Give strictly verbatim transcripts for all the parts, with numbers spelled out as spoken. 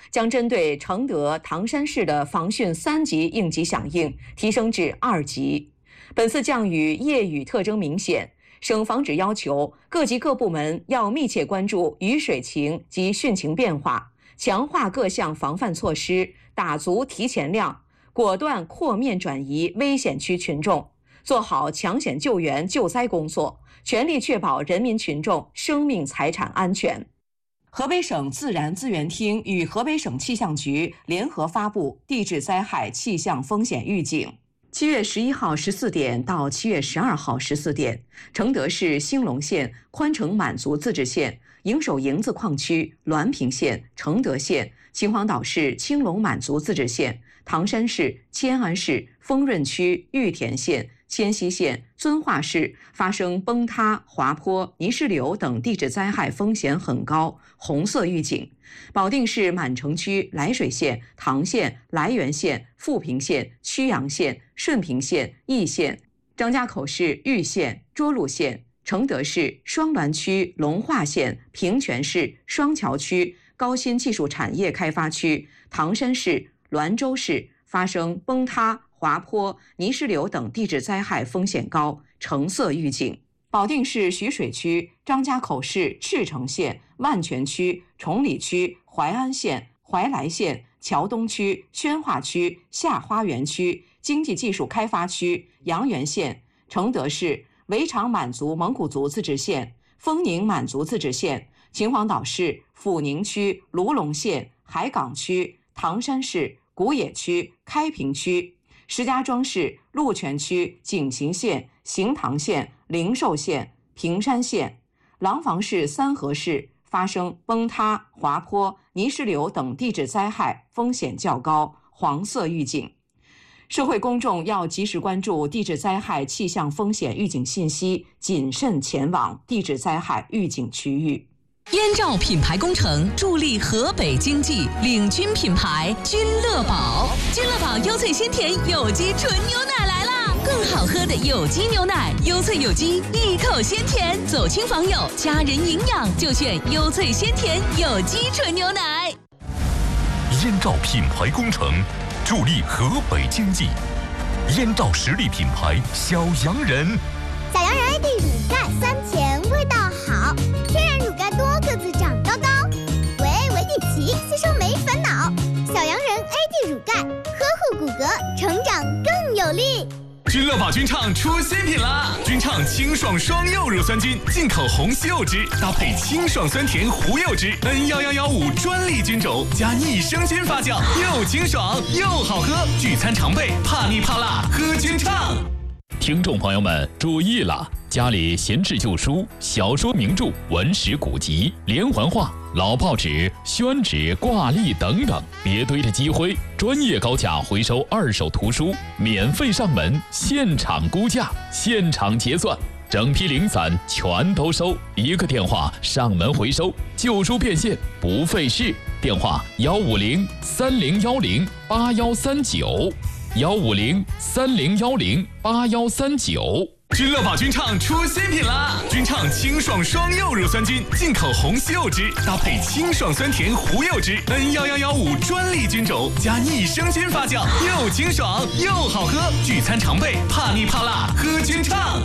将针对承德、唐山市的防汛三级应急响应提升至二级。本次降雨夜雨特征明显，省防指要求各级各部门要密切关注雨水情及汛情变化，强化各项防范措施，打足提前量，果断扩面转移危险区群众，做好抢险救援救灾工作，全力确保人民群众生命财产安全。河北省自然资源厅与河北省气象局联合发布地质灾害气象风险预警。七月十一号十四点到七月十二号十四点，承德市兴隆县宽城满族自治县、营首营子矿区滦平县、承德县、秦皇岛市青龙满族自治县、唐山市、迁安市、丰润区玉田县、迁西县、遵化市发生崩塌、滑坡、泥石流等地质灾害风险很高，红色预警。保定市满城区涞水县、唐县、涞源县、富平县、曲阳县、顺平县、义县、张家口市玉县、涿鹿县、承德市双滦区龙化县、平泉市双桥区高新技术产业开发区、唐山市、滦州市发生崩塌、滑坡、泥石流等地质灾害风险高，橙色预警。保定市徐水区、张家口市赤城县、万泉区、崇礼区、淮安县、怀来县、桥东区、宣化区、下花园区、经济技术开发区、阳源县、承德市围场满族蒙古族自治县、丰宁满族自治县、秦皇岛市阜宁区、卢龙县、海港区、唐山市古冶区、开平区、石家庄市鹿泉区、景行县、行塘县、灵寿县、平山县、廊坊市三河市发生崩塌、滑坡、泥石流等地质灾害风险较高，黄色预警。社会公众要及时关注地质灾害气象风险预警信息，谨慎前往地质灾害预警区域。 燕赵品牌工程助力河北经济，领军品牌君乐宝。君乐宝优萃鲜甜有机纯牛奶来啦！更好喝的有机牛奶，优萃有机，一口鲜甜。走亲访友，家人营养就选优萃鲜甜有机纯牛奶。 燕赵品牌工程助力河北经济，燕赵实力品牌小洋人。 小洋人 A D 乳钙酸甜味道好，天然乳钙多个子长高高，维 A 维 D 齐，吸收没烦恼。小洋人 A D 乳钙，呵护骨骼，成长更有力。 君乐宝君畅出新品啦！君畅清爽双柚乳酸菌，进口红西柚汁，搭配清爽酸甜胡柚汁 N 一一一五专利菌种，加益生菌发酵，又清爽又好喝。聚餐常备，怕腻怕辣，喝君畅。 听众朋友们注意了，家里闲置旧书、小说名著、文史古籍、连环画、老报纸、宣纸、挂历等等，别堆着积灰。专业高价回收二手图书，免费上门，现场估价，现场结算，整批零散全都收。一个电话上门回收，旧书变现不费事。电话幺五零三零幺零八幺三九。幺五零三零幺零八幺三九。 君乐宝君畅出新品啦！君畅清爽双柚乳酸菌，进口红西柚汁，搭配清爽酸甜胡柚汁 N 一一一五专利菌种，加益生菌发酵，又清爽又好喝。聚餐常备，怕腻怕辣，喝君畅。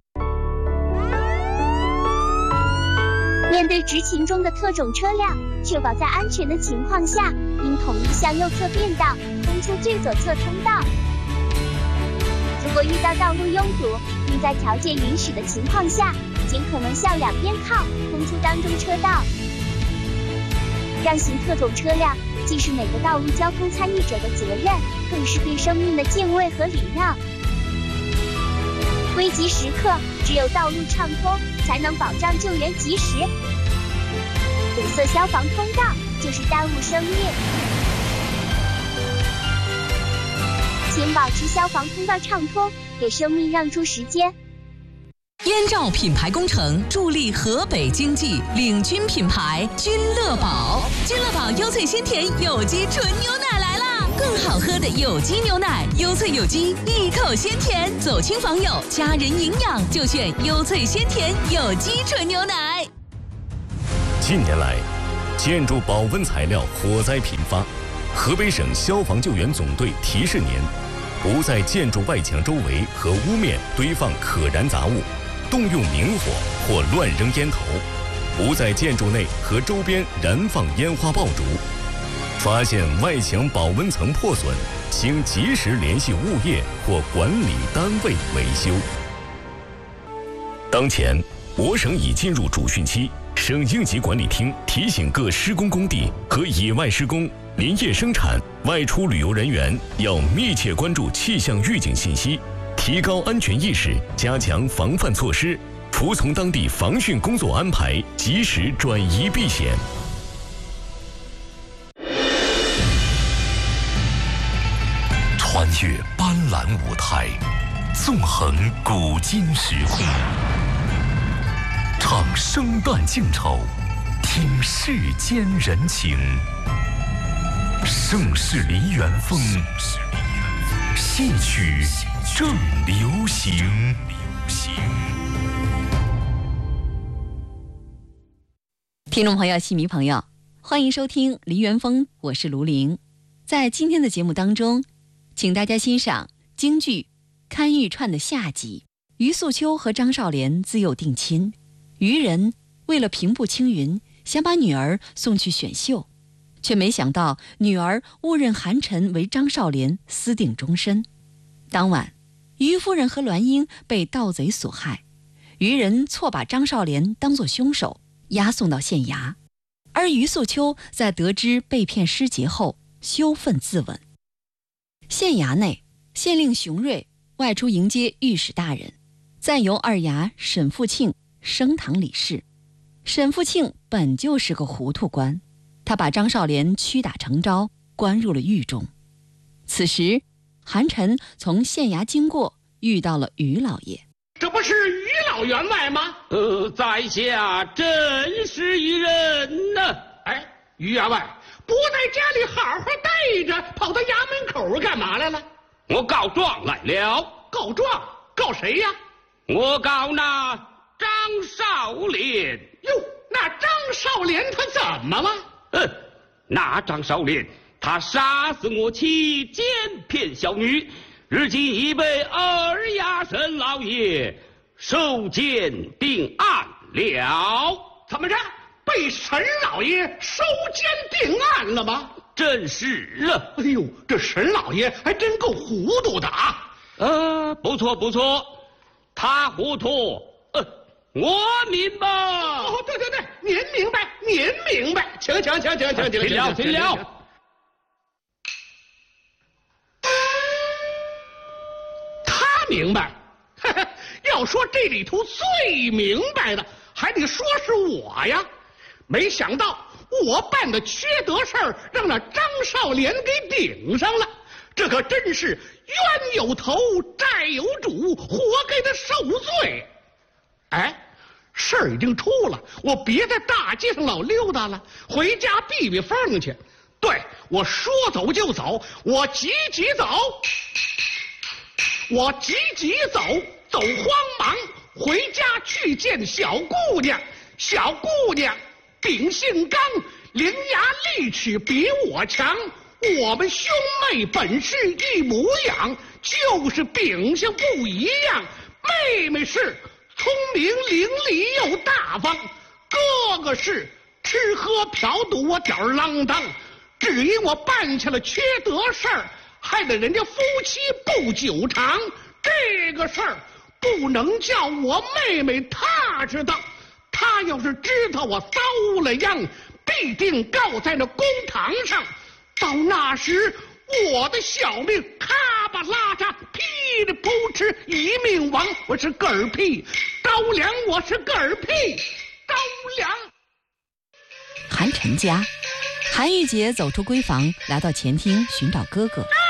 面对执勤中的特种车辆，确保在安全的情况下，应统一向右侧变道，空出最左侧通道。如果遇到道路拥堵，应在条件允许的情况下，尽可能向两边靠，空出当中车道。让行特种车辆既是每个道路交通参与者的责任，更是对生命的敬畏和礼让。危急时刻，只有道路畅通，才能保障救援及时。堵塞消防通道，就是耽误生命。请保持消防通道畅通，给生命让出时间。 燕赵品牌工程助力河北经济，领军品牌君乐宝。君乐宝优萃鲜甜有机纯牛奶来啦！更好喝的有机牛奶，优萃有机，一口鲜甜。走亲访友，家人营养就选优萃鲜甜有机纯牛奶。 近年来， 建筑保温材料火灾频发，河北省消防救援总队提示您：不在建筑外墙周围和屋面堆放可燃杂物，动用明火或乱扔烟头；不在建筑内和周边燃放烟花爆竹。发现外墙保温层破损，请及时联系物业或管理单位维修。当前，我省已进入主汛期，省应急管理厅提醒各施工工地和野外施工、林业生产、外出旅游人员要密切关注气象预警信息，提高安全意识，加强防范措施，服从当地防汛工作安排，及时转移避险。 穿越斑斓舞台，纵横古今时空，唱生旦净丑，听世间人情。盛世梨园风，戏曲正流行。 听众朋友、戏迷朋友，欢迎收听梨园风，我是卢玲。在今天的节目当中，请大家欣赏京剧《看玉串》的下集。于素秋和张少莲自幼定亲，渔人为了平步青云，想把女儿送去选秀，却没想到女儿误认韩晨为张少莲，私定终身。当晚，于夫人和栾英被盗贼所害，渔人错把张少莲当作凶手，押送到县衙。而于素秋在得知被骗失节后，羞愤自刎。县衙内，县令熊瑞外出迎接御史大人，暂由二衙沈复庆升堂理事。沈复庆本就是个糊涂官，他把张少莲屈打成招，关入了狱中。此时，韩晨从县衙经过，遇到了于老爷。 这不是于老员外吗？ 呃，在下真是一人呢。 哎，于员外不在家里好好待着，跑到衙门口干嘛来了？ 我告状来了。 告状？告谁呀？ 我告那张少莲。 哟，那张少莲他怎么了？ 嗯，那张少莲他杀死我妻，奸骗小女，如今已被二衙沈老爷收监定案了。 怎么着？被沈老爷收监定案了吗？ 正是了。 哎呦，这沈老爷还真够糊涂的啊！ 呃，不错不错，他糊涂，呃，我明白。 哦，对对对，您明白，您明白。请请请请请请请了请了。 他明白，呵呵，要说这里头最明白的，还得说是我呀。没想到我办的缺德事儿，让那张少莲给顶上了，这可真是冤有头债有主，活该他受罪。哎，事儿已经出了，我别在大街上老溜达了，回家避避风去。对，我说走就走，我急急走，我急急走，走慌忙回家去见小姑娘。小姑娘秉性刚，伶牙俐齿比我强，我们兄妹本是一模样，就是秉性不一样。妹妹是聪明伶俐又大方，哥哥是吃喝嫖赌我吊儿郎当，只因我办下了缺德事儿，害得人家夫妻不久长。这个事儿不能叫我妹妹她知道，她要是知道我遭了殃，必定告在那公堂上。到那时，我的小命咔吧拉嚓噼里扑哧一命亡。我是嗝屁，高粱我是嗝屁，高粱。 韩晨家，韩玉洁走出闺房，来到前厅寻找哥哥。